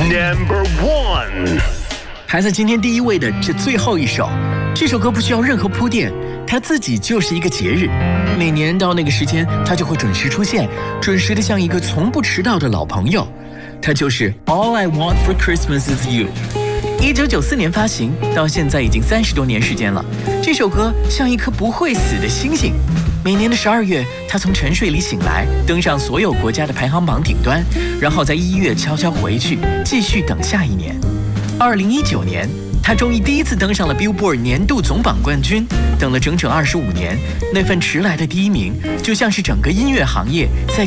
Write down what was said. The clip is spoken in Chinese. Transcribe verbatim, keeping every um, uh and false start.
Number one， 排在今天第一位的是最后一首。这首歌不需要任何铺垫，它自己就是一个节日。每年到那个时间，它就会准时出现，准时的像一个从不迟到的老朋友。它就是 All I Want for Christmas Is You。一九九四年发行，到现在已经三十多年时间了。这首歌像一颗不会死的星星。每年的十二月，它从沉睡里醒来，登上所有国家的排行榜顶端，然后在一月悄悄回去，继续等下一年。二零一九年，他终于第一次登上了 Billboard 年度总榜冠军。等了整整二十五年，那份迟来的第一名，就像是整个音乐行业在